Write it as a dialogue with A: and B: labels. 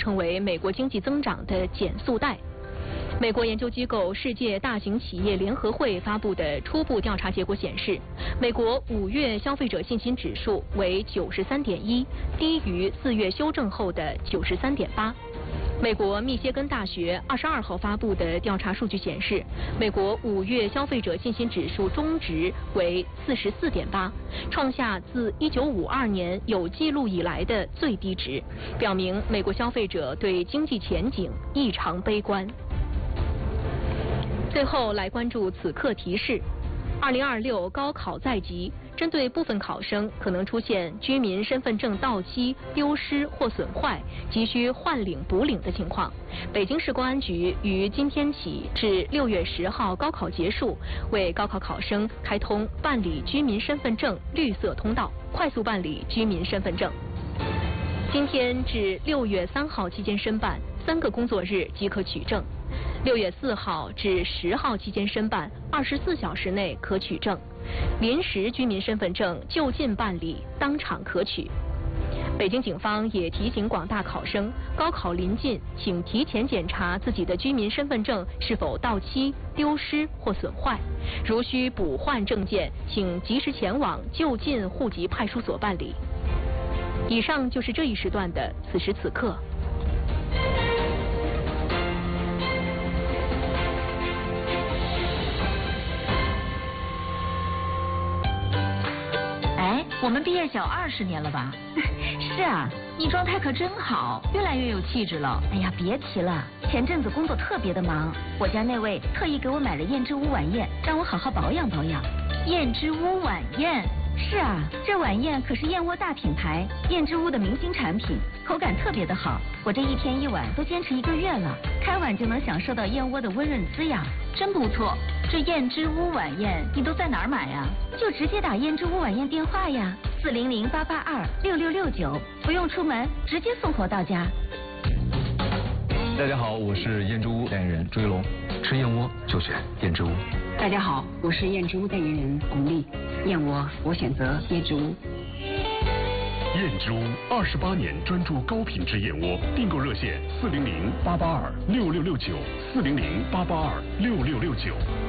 A: 成为美国经济增长的减速带。美国研究机构世界大型企业联合会发布的初步调查结果显示，美国5月消费者信心指数为93.1，低于4月修正后的93.8。美国密歇根大学22号发布的调查数据显示，美国5月消费者信心指数中值为44.8，创下自1952年有记录以来的最低值，表明美国消费者对经济前景异常悲观。最后来关注此刻提示：2026高考在即，针对部分考生可能出现居民身份证到期、丢失或损坏，急需换领补领的情况，北京市公安局于今天起至6月10号高考结束，为高考考生开通办理居民身份证绿色通道，快速办理居民身份证。今天至6月3号期间申办，3个工作日即可取证。6月4号至10号期间申办，24小时内可取证。临时居民身份证就近办理，当场可取。北京警方也提醒广大考生，高考临近，请提前检查自己的居民身份证是否到期、丢失或损坏。如需补换证件，请及时前往就近户籍派出所办理。以上就是这一时段的此时此刻。
B: 我们毕业小20年了吧？
C: 是啊，
B: 你状态可真好，越来越有气质了。
C: 哎呀，别提了，前阵子工作特别的忙，我家那位特意给我买了燕之屋晚宴，让我好好保养保养。
B: 燕之屋晚宴？
C: 是啊，这晚宴可是燕窝大品牌燕之屋的明星产品，口感特别的好。我这1天1碗都坚持1个月了，开碗就能享受到燕窝的温润滋养，
B: 真不错。这燕之屋晚宴你都在哪儿买啊？
C: 就直接打燕之屋晚宴电话呀，400-882-6669，不用出门，直接送货到家。
D: 大家好，我是燕之屋代言人朱一龙，吃燕窝就选燕之屋。
E: 大家好，我是燕之屋代言人巩俐，燕窝我选择燕之屋。
F: 燕之屋28年专注高品质燕窝，订购热线400-882-6669，400-882-6669。